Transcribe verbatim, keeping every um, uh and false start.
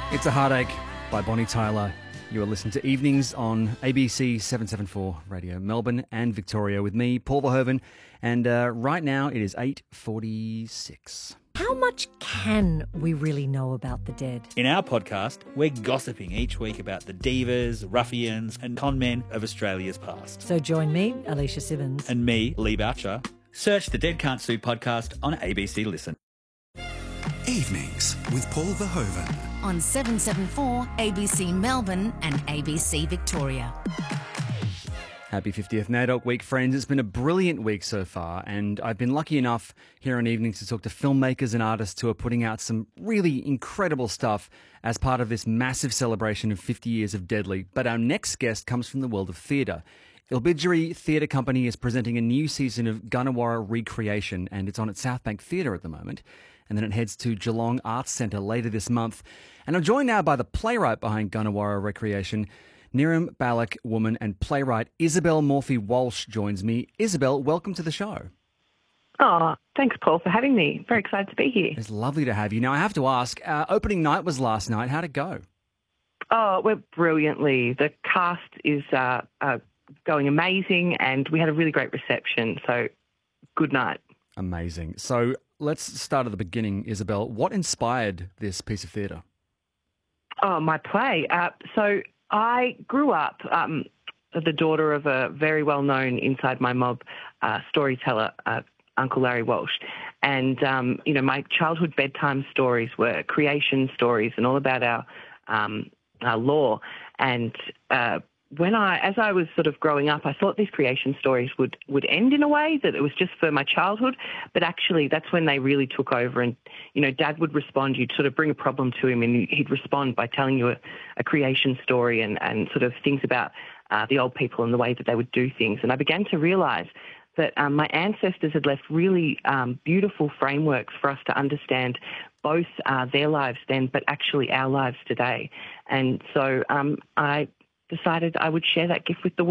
It's a Heartache by Bonnie Tyler. You are listening to Evenings on A B C seven seventy-four Radio, Melbourne and Victoria, with me, Paul Verhoeven, and uh, right now it is eight forty-six. How much can we really know about the dead? In our podcast, we're gossiping each week about the divas, ruffians and con men of Australia's past. So join me, Alicia Simmons. And me, Lee Boucher. Search the Dead Can't Sue podcast on A B C Listen. Evenings with Paul Verhoeven. On seven seventy-four A B C Melbourne and A B C Victoria. Happy fiftieth NAIDOC week, friends. It's been a brilliant week so far, and I've been lucky enough here on Evenings to talk to filmmakers and artists who are putting out some really incredible stuff as part of this massive celebration of fifty years of Deadly. But our next guest comes from the world of theatre. Ilbidjeri Theatre Company is presenting a new season of Gunnawarra Recreation, and it's on at Southbank Theatre at the moment. And then it heads to Geelong Arts Centre later this month. And I'm joined now by the playwright behind Gunnawarra Recreation, Niram Balak woman and playwright Isabel Morphy-Walsh joins me. Isabel, welcome to the show. Oh, thanks, Paul, for having me. Very excited to be here. It's lovely to have you. Now, I have to ask, uh, opening night was last night. How'd it go? Oh, it went brilliantly. The cast is uh, uh, going amazing, and we had a really great reception. So, good night. Amazing. So, let's start at the beginning, Isabel. What inspired this piece of theatre? Oh, my play. Uh, so, I grew up um, the daughter of a very well-known Inside My Mob uh, storyteller, uh, Uncle Larry Walsh. And, um, you know, my childhood bedtime stories were creation stories and all about our, um, our lore. And uh, when I, as I was sort of growing up, I thought these creation stories would, would end in a way, that it was just for my childhood. But actually, that's when they really took over. And, you know, Dad would respond. You'd sort of bring a problem to him and he'd respond by telling you a, a creation story and, and sort of things about uh, the old people and the way that they would do things. And I began to realise that um, my ancestors had left really um, beautiful frameworks for us to understand both uh, their lives then, but actually our lives today. And so um, I decided I would share that gift with the world.